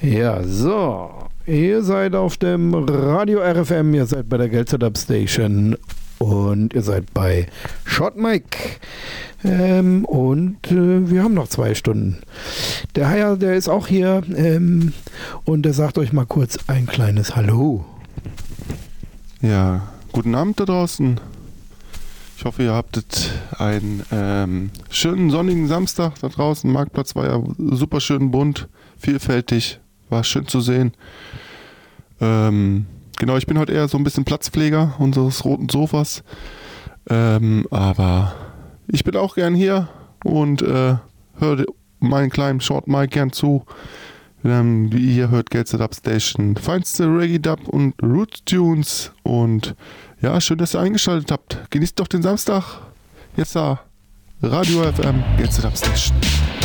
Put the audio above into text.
Ja, so. Ihr seid auf dem Radio RFM, ihr seid bei der Geld-Setup Station und ihr seid bei Short Mike. Wir haben noch 2 Stunden. Der Haier, der ist auch hier und der sagt euch mal kurz ein kleines Hallo. Ja, guten Abend da draußen. Ich hoffe, ihr habtet einen schönen sonnigen Samstag da draußen. Marktplatz war ja super schön bunt, vielfältig, war schön zu sehen. Genau, ich bin heute eher so ein bisschen Platzpfleger unseres roten Sofas. Aber ich bin auch gern hier und höre meinen kleinen Short Mic gern zu. Wie ihr hört, Geld-Setup Station, feinste Reggae-Dub und Roots-Tunes. Und ja, schön, dass ihr eingeschaltet habt. Genießt doch den Samstag. Jetzt da, Radio FM, Geld-Setup Station.